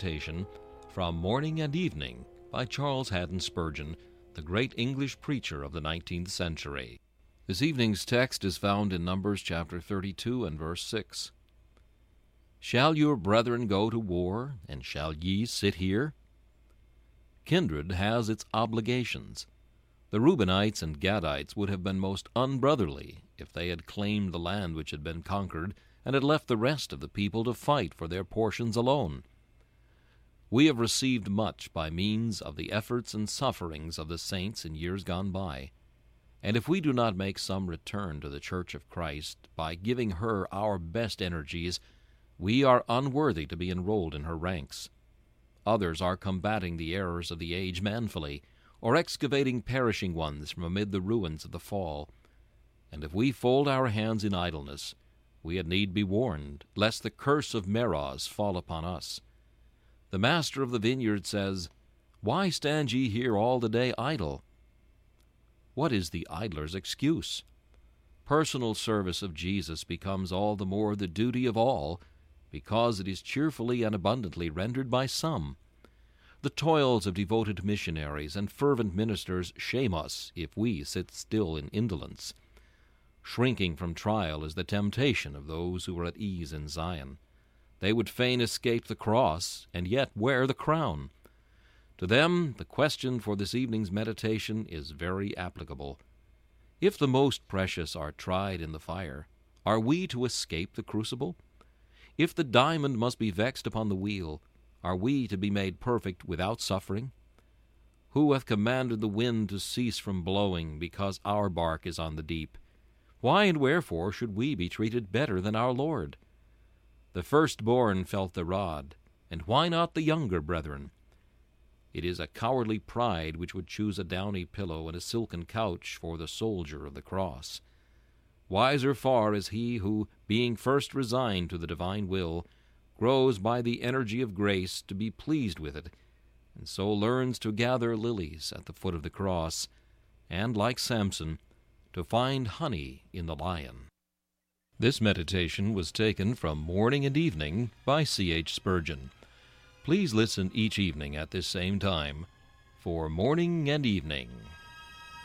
meditation from Morning and Evening by Charles Haddon Spurgeon, the great English preacher of the 19th century. This evening's text is found in Numbers chapter 32 and verse 6. Shall your brethren go to war, and shall ye sit here? Kindred has its obligations. The Reubenites and Gadites would have been most unbrotherly if they had claimed the land which had been conquered and had left the rest of the people to fight for their portions alone. We have received much by means of the efforts and sufferings of the saints in years gone by, and if we do not make some return to the Church of Christ by giving her our best energies, we are unworthy to be enrolled in her ranks. Others are combating the errors of the age manfully, or excavating perishing ones from amid the ruins of the fall. And if we fold our hands in idleness, we had need be warned, lest the curse of Meroz fall upon us. The master of the vineyard says, Why stand ye here all the day idle? What is the idler's excuse? Personal service of Jesus becomes all the more the duty of all, because it is cheerfully and abundantly rendered by some. The toils of devoted missionaries and fervent ministers shame us if we sit still in indolence. Shrinking from trial is the temptation of those who are at ease in Zion. They would fain escape the cross, and yet wear the crown. To them, the question for this evening's meditation is very applicable. If the most precious are tried in the fire, are we to escape the crucible? If the diamond must be vexed upon the wheel, are we to be made perfect without suffering? Who hath commanded the wind to cease from blowing, because our bark is on the deep? Why and wherefore should we be treated better than our Lord? The firstborn felt the rod, and why not the younger brethren? It is a cowardly pride which would choose a downy pillow and a silken couch for the soldier of the cross. Wiser far is he who, being first resigned to the divine will, grows by the energy of grace to be pleased with it, and so learns to gather lilies at the foot of the cross, and, like Samson, to find honey in the lion. This meditation was taken from Morning and Evening by C.H. Spurgeon. Please listen each evening at this same time for Morning and Evening.